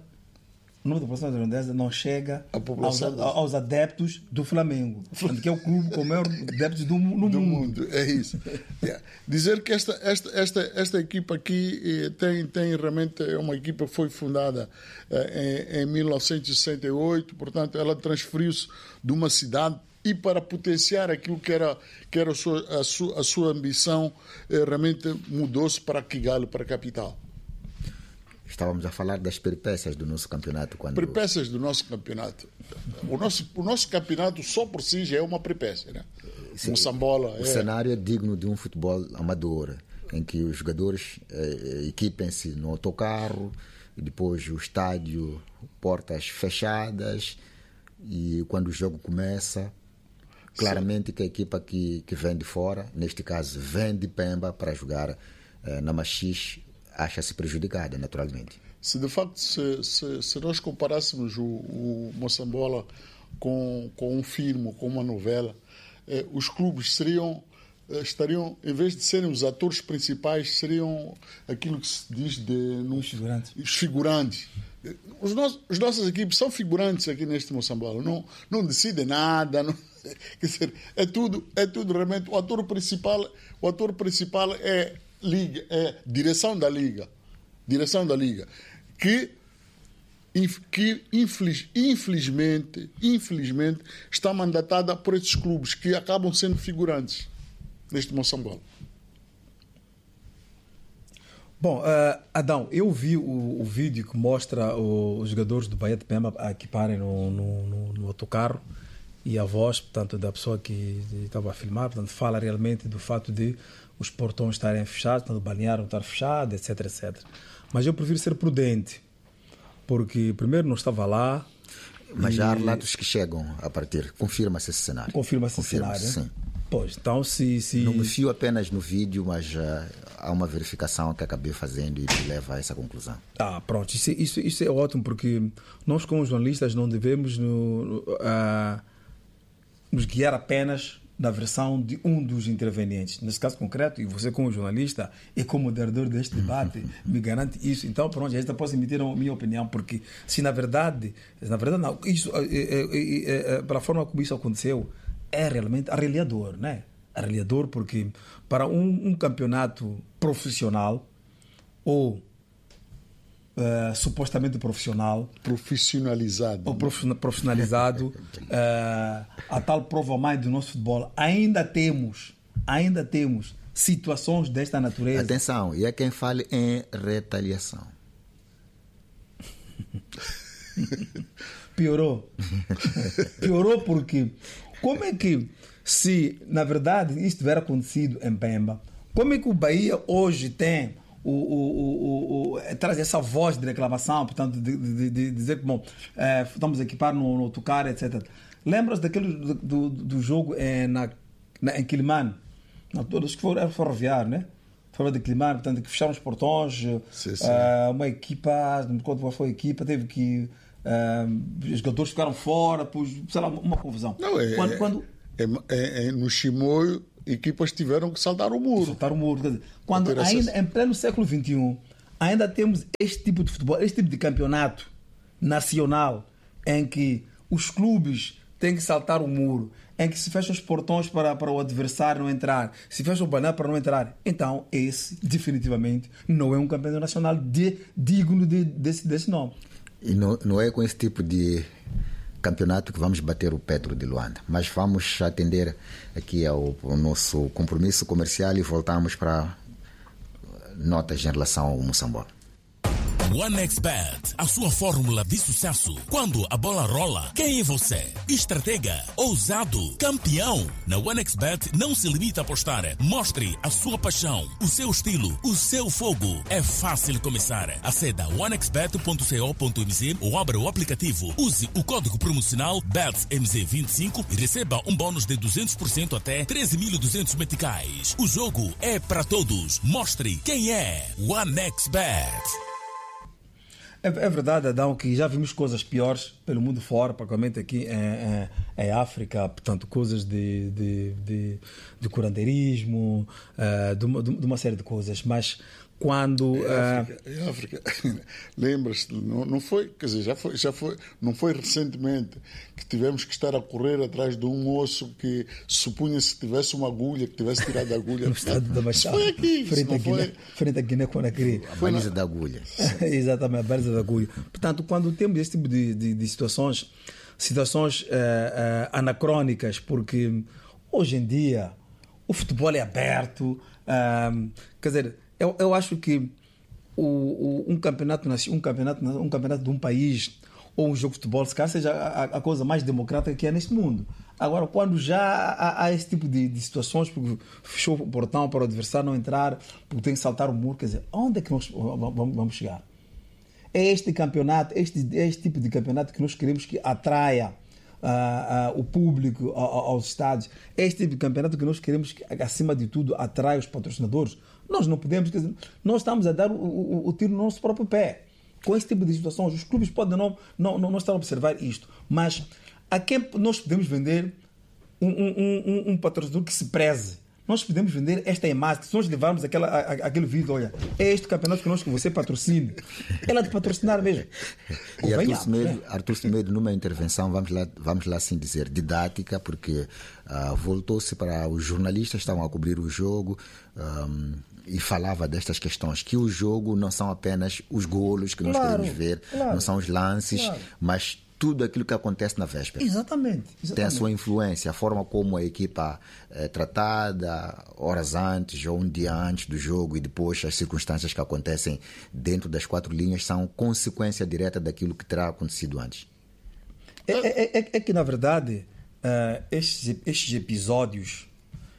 O número da população irlandesa não chega aos, dos... aos adeptos do Flamengo, que é o clube com o maior adeptos do, no do mundo. mundo. É isso. Yeah. Dizer que esta, esta, esta, esta equipa aqui eh, tem, tem realmente é uma equipa que foi fundada eh, em, em mil novecentos e sessenta e oito, portanto, ela transferiu-se de uma cidade e para potenciar aquilo que era, que era a, sua, a, sua, a sua ambição, eh, realmente mudou-se para Kigali, para a capital. Estávamos a falar das peripécias do nosso campeonato. Quando... Peripécias do nosso campeonato. O nosso, o nosso campeonato só por si já é uma peripécia, né? Sim, Moçambola. O é... cenário é digno de um futebol amador, em que os jogadores eh, equipem-se no autocarro, e depois o estádio, portas fechadas, e quando o jogo começa, claramente Sim. que a equipa que, que vem de fora, neste caso vem de Pemba para jogar eh, na Machixe, acha-se prejudicada, naturalmente. Se de facto, se, se, se nós comparássemos o, o Moçambola com, com um filme, com uma novela, eh, os clubes seriam, eh, estariam, em vez de serem os atores principais, seriam aquilo que se diz de... Num, os figurantes. Os figurantes. Os nossos, as nossas equipes são figurantes aqui neste Moçambola. Não, não decidem nada. Não, quer dizer, é tudo, é tudo realmente... O ator principal, o ator principal é... Liga, é direção da Liga, direção da Liga, que, que infeliz, infelizmente, infelizmente está mandatada por esses clubes que acabam sendo figurantes neste Moçambola. Bom, uh, Adão, eu vi o, o vídeo que mostra o, os jogadores do Bahia de Pemba a equiparem no, no, no, no autocarro e a voz, portanto, da pessoa que estava a filmar, portanto, fala realmente do fato de os portões estarem fechados, o balneário estar fechado, etc, etcétera. Mas eu prefiro ser prudente, porque primeiro não estava lá. Mas e... já há relatos que chegam a partir. Confirma-se esse cenário. Confirma-se esse cenário. Sim. Pois, então se, se... Não me fio apenas no vídeo, mas uh, há uma verificação que acabei fazendo e me leva a essa conclusão. Ah, pronto. Isso, isso, isso é ótimo, porque nós como jornalistas não devemos no, uh, nos guiar apenas da versão de um dos intervenientes. Nesse caso concreto, e você como jornalista e como moderador deste debate me garante isso. Então, pronto, já posso emitir a minha opinião, porque se na verdade, na verdade não, isso, é, é, é, para a forma como isso aconteceu, é realmente arreliador, né? Arreliador porque para um, um campeonato profissional ou uh, supostamente profissional, profissionalizado, ou profissionalizado, uh, a tal prova mais do nosso futebol, ainda temos, ainda temos situações desta natureza. Atenção, e é quem fale em retaliação. Piorou. Piorou porque como é que, se na verdade isto tiver acontecido em Pemba, como é que o Bahia hoje tem o, o, o, o, traz essa voz de reclamação, portanto, de, de, de dizer que bom, é, estamos a equipar no, no Tucara, etcétera. Lembras daquele do, do, do jogo em, na, na, em Quilimane? Não, todos que foram ferroviário, né? Fora de Quilimane, portanto, que fecharam os portões. Sim, sim. Uh, uma equipa, não me conto qual foi a equipa, teve que. Uh, os jogadores ficaram fora, pois, sei lá, uma confusão. Não, é, quando, quando... É, é, é, no Chimoio, equipas tiveram que saltar o muro. Saltar o muro. Quer dizer, quando ainda, em pleno século vinte e um, ainda temos este tipo de futebol, este tipo de campeonato nacional, em que os clubes têm que saltar o muro, em que se fecham os portões para, para o adversário não entrar, se fecha o banner para não entrar. Então, esse, definitivamente, não é um campeonato nacional de, digno de, desse, desse nome. E não, não é com esse tipo de campeonato que vamos bater o Petro de Luanda, mas vamos atender aqui ao, ao nosso compromisso comercial e voltamos para notas em relação ao Moçambola. OneXBet, a sua fórmula de sucesso. Quando a bola rola, quem é você? Estratega, ousado, campeão. Na OneXBet não se limita a apostar. Mostre a sua paixão, o seu estilo, o seu fogo. É fácil começar. Aceda one x bet ponto co ponto m z ou abra o aplicativo. Use o código promocional B E T S M Z vinte e cinco e receba um bônus de duzentos por cento até treze mil e duzentos meticais. O jogo é para todos. Mostre quem é OneXBet. É, é verdade, Adão, que já vimos coisas piores pelo mundo fora, particularmente aqui em, em, em África, portanto, coisas de, de, de, de curandeirismo, uh, de, uma, de uma série de coisas, mas quando... Em África, em África lembras-te, não, não foi, quer dizer, já foi, já foi, não foi recentemente que tivemos que estar a correr atrás de um osso que supunha-se que tivesse uma agulha, que tivesse tirado a agulha. No estado da Baixada. Foi aqui, frente a Guiné, foi... frente a Guiné-Conakry. A baliza da agulha. Exatamente, a baliza da agulha. Portanto, quando temos esse tipo de, de, de situações, situações uh, uh, anacrônicas, porque hoje em dia o futebol é aberto, uh, quer dizer, Eu, eu acho que o, o, um, campeonato, um, campeonato, um campeonato de um país ou um jogo de futebol, se calhar, seja a, a coisa mais democrática que é neste mundo. Agora, quando já há, há esse tipo de, de situações, porque fechou o portão para o adversário não entrar, porque tem que saltar o muro, quer dizer, onde é que nós vamos, vamos chegar? É este campeonato, este, é este tipo de campeonato que nós queremos que atraia Uh, uh, o público uh, uh, aos estádios. É este tipo de campeonato que nós queremos que, acima de tudo, atraia os patrocinadores. Nós não podemos, quer dizer, nós estamos a dar o, o, o tiro no nosso próprio pé. Com esse tipo de situações, os clubes podem não, não, não, não estar a observar isto, mas a quem nós podemos vender um, um, um, um patrocinador que se preze? Nós podemos vender esta imagem, se nós levarmos aquela, a, aquele vídeo, olha, é este campeonato que nós que você patrocine. Ela de patrocinar mesmo. E Artur Semedo, Artur Semedo, numa intervenção, vamos lá, vamos lá assim dizer, didática, porque uh, voltou-se para os jornalistas que estavam a cobrir o jogo um, e falava destas questões, que o jogo não são apenas os golos que nós claro, queremos ver, claro, não são os lances, claro. mas tudo aquilo que acontece na véspera. Exatamente, exatamente. Tem a sua influência, a forma como a equipa é tratada horas antes ou um dia antes do jogo e depois as circunstâncias que acontecem dentro das quatro linhas são consequência direta daquilo que terá acontecido antes. É, é, é, é que, na verdade, uh, estes, estes episódios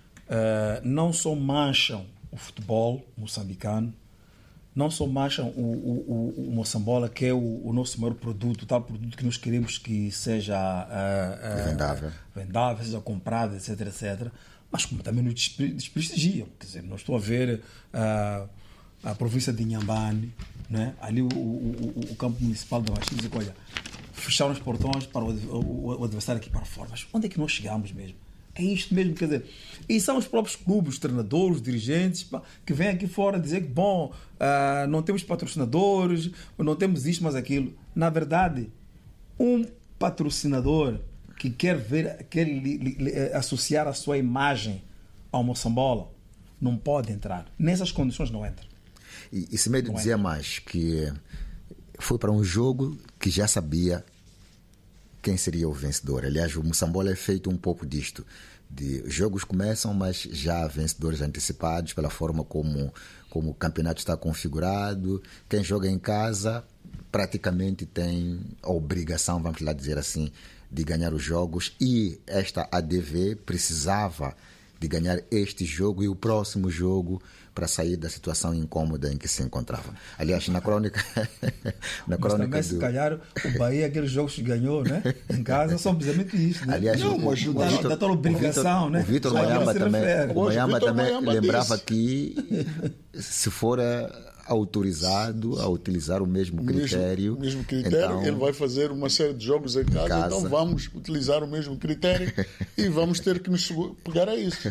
uh, não só mancham o futebol moçambicano, não só mancham o, o, o, o Moçambola, que é o, o nosso maior produto, o tal produto que nós queremos que seja uh, uh, vendável. vendável, seja comprado, etc, etcétera, mas como também nos desprestigiam. Quer dizer, não estou a ver uh, a província de Inhambane, né? Ali o, o, o campo municipal da Baixada, diz, olha, fecharam os portões para o, o, o adversário aqui para fora. Mas onde é que nós chegamos mesmo? É isto mesmo, quer dizer, e são os próprios clubes, os treinadores, os dirigentes, pá, que vêm aqui fora dizer que, bom, uh, não temos patrocinadores, não temos isto, mas aquilo. Na verdade, um patrocinador que quer ver, quer li, li, associar a sua imagem ao Moçambola, não pode entrar. Nessas condições não entra. E, e Semedo dizia é. mais que foi para um jogo que já sabia quem seria o vencedor. Aliás, o Moçambola é feito um pouco disto. De, os jogos começam, mas já há vencedores antecipados pela forma como, como o campeonato está configurado. Quem joga em casa praticamente tem a obrigação, vamos lá dizer assim, de ganhar os jogos, e esta A D V precisava de ganhar este jogo e o próximo jogo para sair da situação incômoda em que se encontrava. Aliás, na crônica... na mas crônica também, do... se calhar, o Bahia, aqueles jogos que ganhou, né? Em casa, são precisamente isso. Né? Aliás, não, o, mas o, da, o Victor, da tal obrigação, o Victor, né? O Vitor Mayamba também, o Mayamba também Mayamba lembrava disse. que se for autorizado a utilizar o mesmo critério, o mesmo, mesmo critério então, ele vai fazer uma série de jogos em casa, casa. Então vamos utilizar o mesmo critério e vamos ter que nos pegar a isso.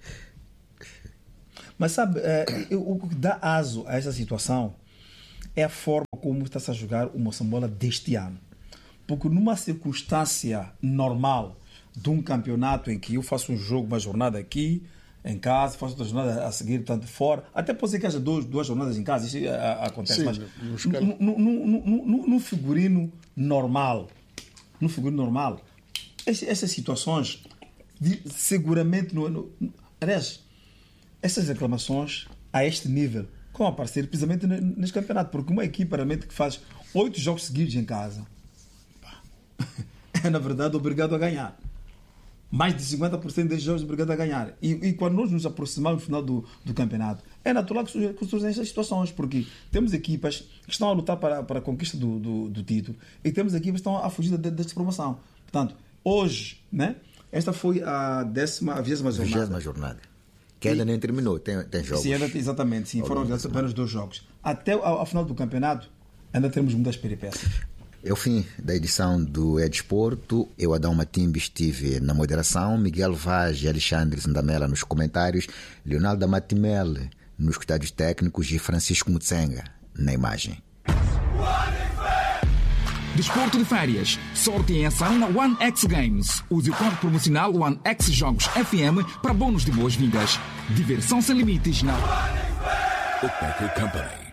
Mas sabe, é, o que dá aso a essa situação é a forma como está-se a jogar o Moçambola deste ano. Porque numa circunstância normal de um campeonato em que eu faço um jogo, uma jornada aqui, em casa, faço outra jornada a seguir, tanto fora, até pode ser que haja duas, duas jornadas em casa, isso a, a, acontece, Sim, mas no, no, no, no, no, no figurino normal, no figurino normal, esse, essas situações, de, seguramente, no, no, aliás, essas reclamações a este nível vão aparecer precisamente neste campeonato, porque uma equipa realmente que faz oito jogos seguidos em casa é, na verdade, obrigado a ganhar. Mais de cinquenta por cento desses jogos obrigado a ganhar. E, e quando nós nos aproximamos do final do, do campeonato, é natural que surjam essas situações, porque temos equipas que estão a lutar para, para a conquista do, do, do título e temos equipas que estão a fugir desta promoção. Portanto, hoje, né, esta foi a décima, a vigésima jornada. vigésima jornada. Que ainda e, nem terminou, tem, tem jogos. Sim, ainda, exatamente, sim, foram apenas dois jogos. Até ao, ao final do campeonato, ainda temos muitas peripécias. É o fim da edição do É Desporto. Eu, Adão Matimbe, estive na moderação, Miguel Vaz e Alexandre Zandamela nos comentários, Leonardo Matimel nos cuidados técnicos e Francisco Mutsenga na imagem. Desporto de férias. Sorte em ação na One X Games. Use o código promocional One X Jogos F M para bônus de boas-vindas. Diversão sem limites na O Packer Company.